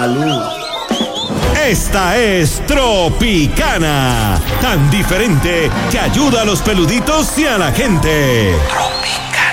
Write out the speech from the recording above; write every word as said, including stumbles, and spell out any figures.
Salud. Esta es Tropicana, tan diferente que ayuda a los peluditos y a la gente. Tropicana.